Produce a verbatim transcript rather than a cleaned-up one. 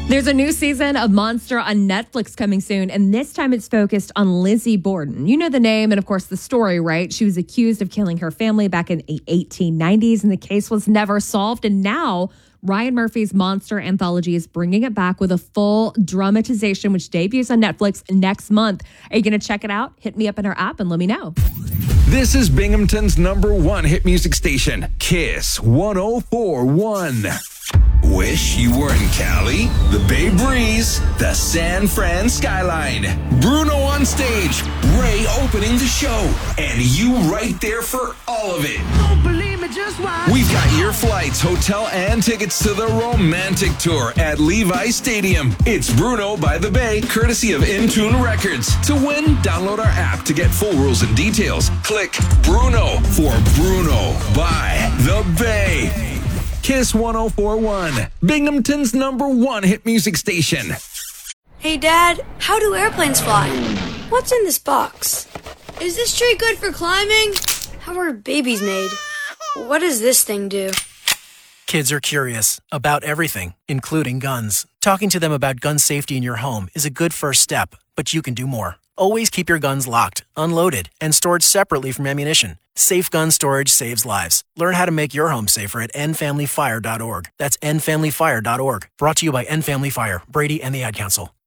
There's a new season of Monster on Netflix coming soon, and this time it's focused on Lizzie Borden. You know the name and, of course, the story, right? She was accused of killing her family back in the eighteen nineties, and the case was never solved. And now Ryan Murphy's Monster Anthology is bringing it back with a full dramatization, which debuts on Netflix next month. Are you going to check it out? Hit me up in our app and let me know. This is Binghamton's number one hit music station, Kiss one oh four one. Wish you were in Cali, the Bay Breeze, the San Fran skyline, Bruno on stage, Ray opening the show, and you right there for all of it. Don't believe me, just watch. We've got your flights, hotel, and tickets to the Romantic Tour at Levi Stadium. It's Bruno by the Bay, courtesy of Intune Records. To win, download our app to get full rules and details. Click Bruno for Bruno by the Bay. Kiss one oh four one, Binghamton's number one hit music station. Hey, Dad, how do airplanes fly? What's in this box? Is this tree good for climbing? How are babies made? What does this thing do? Kids are curious about everything, including guns. Talking to them about gun safety in your home is a good first step, but you can do more. Always keep your guns locked, unloaded, and stored separately from ammunition. Safe gun storage saves lives. Learn how to make your home safer at end family fire dot org. That's end family fire dot org. Brought to you by End Family Fire, Brady, and the Ad Council.